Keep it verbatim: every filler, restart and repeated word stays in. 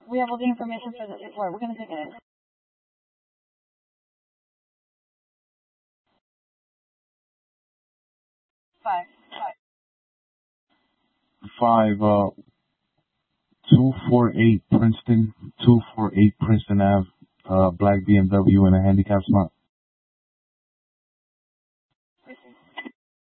We have all the information for the report. We're going to take it. Five. Five, uh, two four eight Princeton, two four eight Princeton Ave, uh, black B M W in a handicap spot.